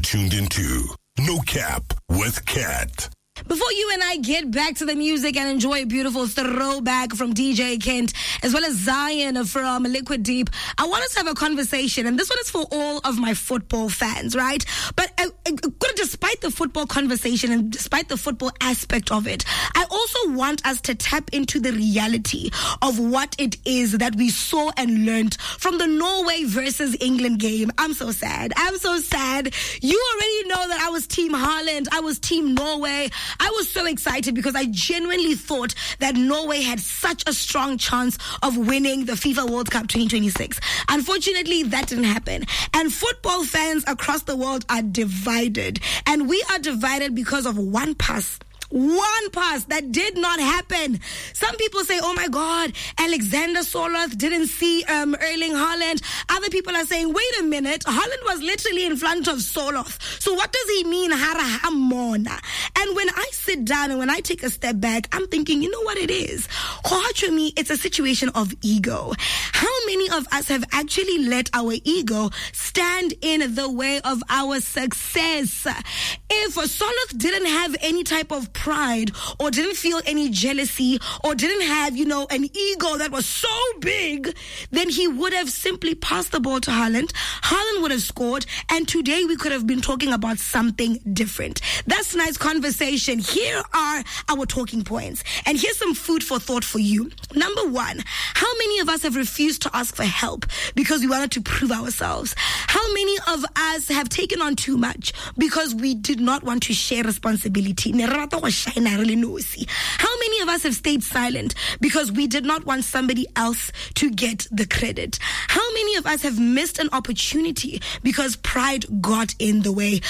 tuned into No Cap with Kat. Before you and I get back to the music and enjoy a beautiful throwback from DJ Kent, as well as Zion from Liquid Deep, I want us to have a conversation, and this one is for all of my football fans, right? But despite the football conversation and despite the football aspect of it, I also want us to tap into the reality of what it is that we saw and learned from the Norway versus England game. I'm so sad. You already know that I was Team Haaland. I was Team Norway. I was so excited because I genuinely thought that Norway had such a strong chance of winning the FIFA World Cup 2026. Unfortunately, that didn't happen. And football fans across the world are divided. And we are divided because of one pass that did not happen. Some people say, oh my God, Alexander Soloth didn't see Erling Haaland. Other people are saying, wait a minute, Haaland was literally in front of Soloth. So what does he mean, Harahamona? And when I sit down and when I take a step back, I'm thinking, you know what it is? To me, it's a situation of ego. How many of us have actually let our ego stand in the way of our success? If Soloth didn't have any type of pride or didn't feel any jealousy or didn't have, an ego that was so big, then he would have simply passed the ball to Haaland. Haaland would have scored, and today we could have been talking about something different. That's tonight's conversation. Here are our talking points, and here's some food for thought for you. Number one, how many of us have refused to ask for help because we wanted to prove ourselves? How many of us have taken on too much because we did not want to share responsibility? How many of us have stayed silent because we did not want somebody else to get the credit? How many of us have missed an opportunity because pride got in the way?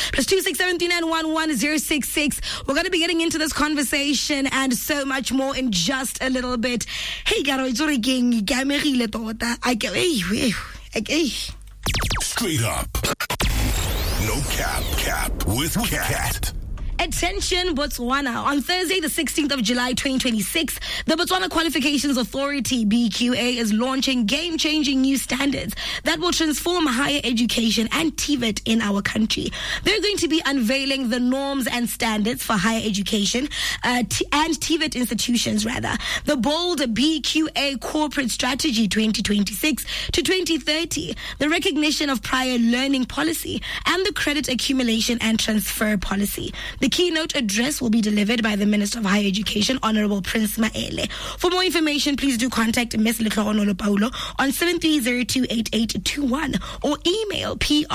+26739111066. We're going to be getting into this conversation and so much more in just a little bit. Hey, Straight up. No Cap with Kat. Attention, Botswana. On Thursday, the 16th of July, 2026, the Botswana Qualifications Authority, BQA, is launching game-changing new standards that will transform higher education and TVET in our country. They're going to be unveiling the norms and standards for higher education and TVET institutions, rather. The bold BQA Corporate Strategy 2026 to 2030, the recognition of prior learning policy, and the credit accumulation and transfer policy. The keynote address will be delivered by the Minister of Higher Education, Honorable Prince Maele. For more information, please do contact Ms. Letlhogonolo Paulo on 73028821 or email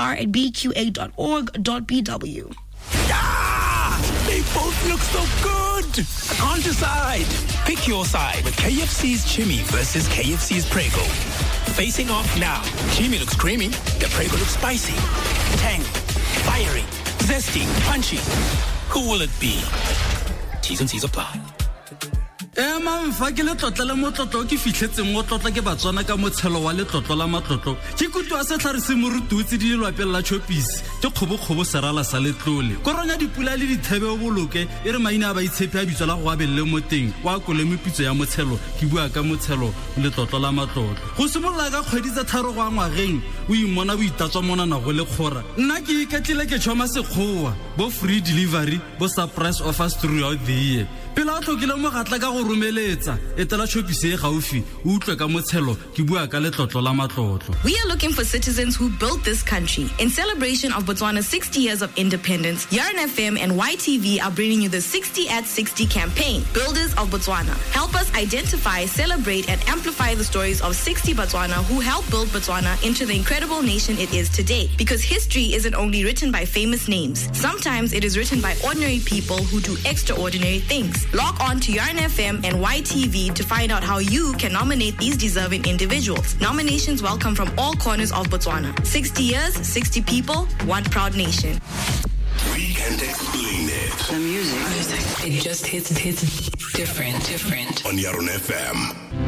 pr@bqa.org.bw. They both look so good. I can't decide. Pick your side with KFC's Chimmy versus KFC's Prego. Facing off now. Chimmy looks creamy. The Prego looks spicy, tangy, fiery, zesty, punchy. Who will it be? T's and C's apply. Man, fa ke le tlotla le motlotlo ke fitlhetseng mo tlotla ke Batswana ka motshelo wa le tlotlo la matlotlo ke kutu a se tla re se morututsi di lwapela chopisi ke khobokgobo serala sa letlole koronya dipula le dithebe o boloke e re maina ba itshepe a bitso la go abelle mo teng wa kole mepitso ya motshelo ke bua ka motshelo le tlotlo la matlotlo go simolla ka kgwedi tsa tharo go ngwageng o imona bo itatswa mona na go le khora nna ke iketlile ke tshoma sekgowa bo free delivery bo surprise offers throughout the year pela tlokile mo gatla ka go romeletsa etela chopisi e gaufi o utlwe ka motshelo ke bua ka letlotlo la matlotlo. We are looking for citizens who built this country. In celebration of Botswana's 60 years of independence, Yarn FM and YTV are bringing you the 60 at 60 campaign, Builders of Botswana. Help us identify, celebrate, and amplify the stories of 60 Botswana who helped build Botswana into the incredible nation it is today. Because history isn't only written by famous names. Sometimes it is written by ordinary people who do extraordinary things. Log on to Yarn FM and YTV to find out how you can nominate these deserving individuals. Nominations welcome from all corners of Botswana. 60 years, 60 people, one proud nation. We can't explain it. The music, it just hits different. On Yarn FM.